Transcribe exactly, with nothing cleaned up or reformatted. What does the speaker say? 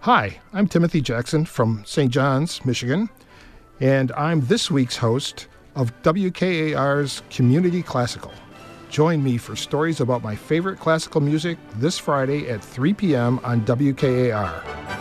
Hi, I'm Timothy Jackson from Saint John's, Michigan, and I'm this week's host of W K A R's Community Classical. Join me for stories about my favorite classical music this Friday at three p.m. on W K A R.